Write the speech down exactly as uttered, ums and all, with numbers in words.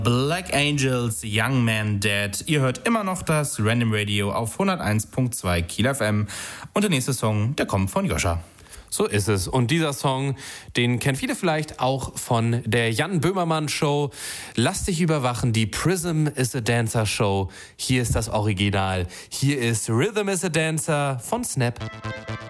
Black Angels, Young Man Dead. Ihr hört immer noch das Random Radio auf hunderteins Komma zwei Kiel F M. Und der nächste Song, der kommt von Joscha. So ist es. Und dieser Song, den kennen viele vielleicht auch von der Jan Böhmermann Show. Lass dich überwachen, die Prism is a Dancer Show. Hier ist das Original. Hier ist Rhythm is a Dancer von Snap.